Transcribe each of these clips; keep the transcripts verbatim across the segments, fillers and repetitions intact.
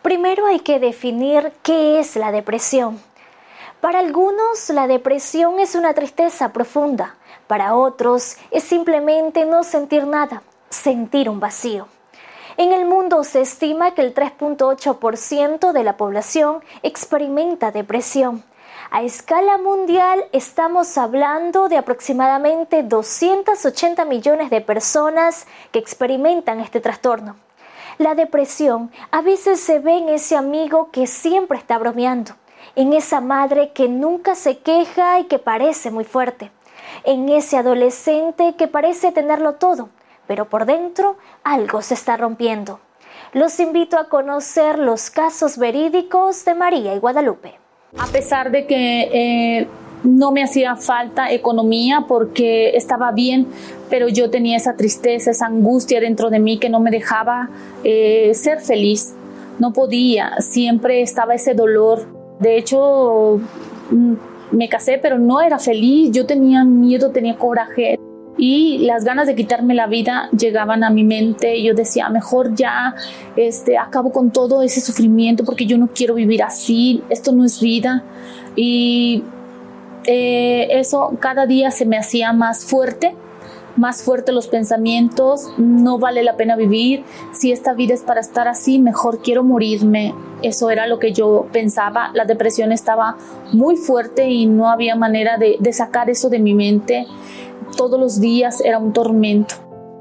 Primero hay que definir qué es la depresión. Para algunos, la depresión es una tristeza profunda. Para otros, es simplemente no sentir nada, sentir un vacío. En el mundo se estima que el tres punto ocho por ciento de la población experimenta depresión. A escala mundial estamos hablando de aproximadamente doscientos ochenta millones de personas que experimentan este trastorno. La depresión a veces se ve en ese amigo que siempre está bromeando, en esa madre que nunca se queja y que parece muy fuerte, en ese adolescente que parece tenerlo todo, pero por dentro algo se está rompiendo. Los invito a conocer los casos verídicos de María y Guadalupe. A pesar de que eh, no me hacía falta economía porque estaba bien, pero yo tenía esa tristeza, esa angustia dentro de mí que no me dejaba eh, ser feliz. No podía, siempre estaba ese dolor. De hecho, me casé, pero no era feliz. Yo tenía miedo, tenía coraje. Y las ganas de quitarme la vida llegaban a mi mente. Yo decía, mejor ya este, acabo con todo ese sufrimiento porque yo no quiero vivir así, esto no es vida. Y eh, eso cada día se me hacía más fuerte, más fuerte los pensamientos. No vale la pena vivir, si esta vida es para estar así, mejor quiero morirme. Eso era lo que yo pensaba. La depresión estaba muy fuerte y no había manera de, de sacar eso de mi mente. Todos los días era un tormento.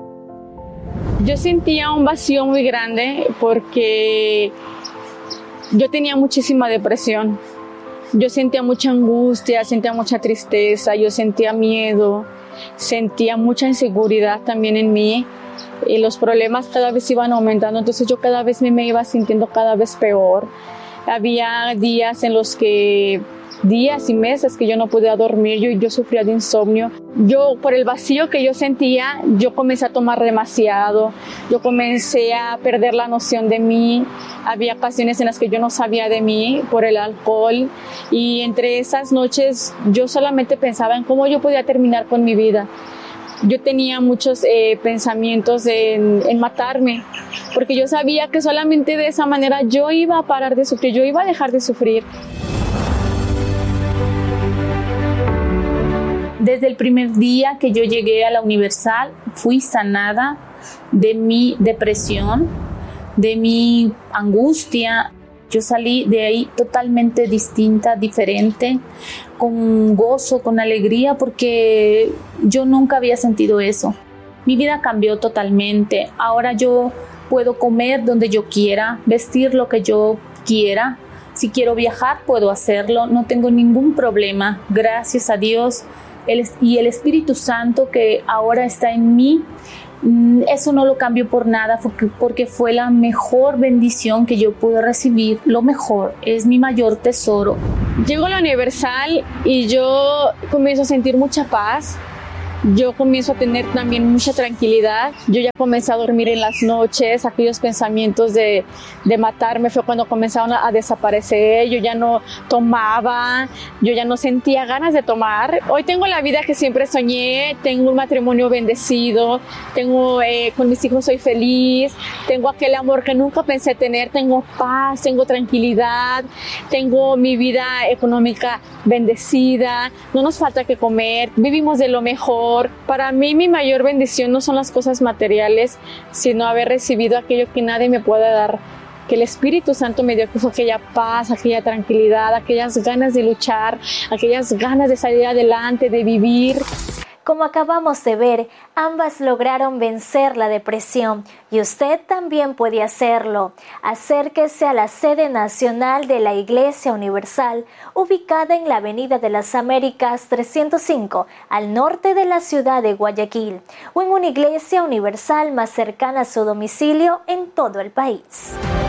Yo sentía un vacío muy grande porque yo tenía muchísima depresión. Yo sentía mucha angustia, sentía mucha tristeza, yo sentía miedo, sentía mucha inseguridad también en mí. Y los problemas cada vez iban aumentando, entonces yo cada vez me iba sintiendo cada vez peor. Había días en los que días y meses que yo no podía dormir, yo, yo sufría de insomnio. Yo, por el vacío que yo sentía, yo comencé a tomar demasiado, yo comencé a perder la noción de mí. Había ocasiones en las que yo no sabía de mí por el alcohol, y entre esas noches yo solamente pensaba en cómo yo podía terminar con mi vida. Yo tenía muchos eh, pensamientos en, en matarme, porque yo sabía que solamente de esa manera yo iba a parar de sufrir, yo iba a dejar de sufrir. Desde el primer día que yo llegué a la Universal, fui sanada de mi depresión, de mi angustia. Yo salí de ahí totalmente distinta, diferente, con gozo, con alegría, porque yo nunca había sentido eso. Mi vida cambió totalmente. Ahora yo puedo comer donde yo quiera, vestir lo que yo quiera. Si quiero viajar, puedo hacerlo. No tengo ningún problema, gracias a Dios. El, y el Espíritu Santo que ahora está en mí, eso no lo cambio por nada, porque, porque fue la mejor bendición que yo pude recibir. Lo mejor, es mi mayor tesoro. Llego a la Universal y yo comienzo a sentir mucha paz. Yo comienzo a tener también mucha tranquilidad. Yo ya comencé a dormir en las noches. Aquellos pensamientos de, de matarme fue cuando comenzaron a, a desaparecer. Yo ya no tomaba, yo ya no sentía ganas de tomar. Hoy tengo la vida que siempre soñé. Tengo un matrimonio bendecido. Tengo, eh, con mis hijos soy feliz. Tengo aquel amor que nunca pensé tener. Tengo paz, tengo tranquilidad. Tengo mi vida económica bendecida. No nos falta que comer. Vivimos de lo mejor. Para mí mi mayor bendición no son las cosas materiales, sino haber recibido aquello que nadie me puede dar, que el Espíritu Santo me dio, que fue aquella paz, aquella tranquilidad, aquellas ganas de luchar, aquellas ganas de salir adelante, de vivir. Como acabamos de ver, ambas lograron vencer la depresión y usted también puede hacerlo. Acérquese a la sede nacional de la Iglesia Universal, ubicada en la Avenida de las Américas trescientos cinco, al norte de la ciudad de Guayaquil, o en una iglesia universal más cercana a su domicilio en todo el país.